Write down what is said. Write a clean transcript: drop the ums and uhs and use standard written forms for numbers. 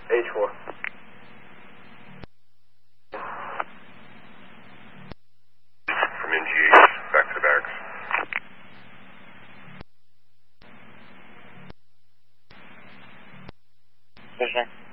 H4. From MGH back to the barracks. Pushing.